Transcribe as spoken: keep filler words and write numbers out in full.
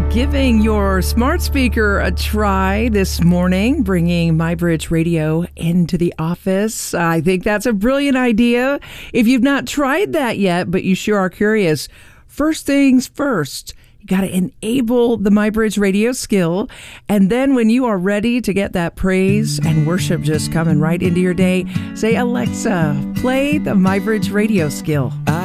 giving your smart speaker a try this morning, bringing MyBridge Radio into the office. I think that's a brilliant idea. If you've not tried that yet, but you sure are curious, first things first, you got to enable the MyBridge Radio skill. And then when you are ready to get that praise and worship just coming right into your day, say, Alexa, play the MyBridge Radio skill.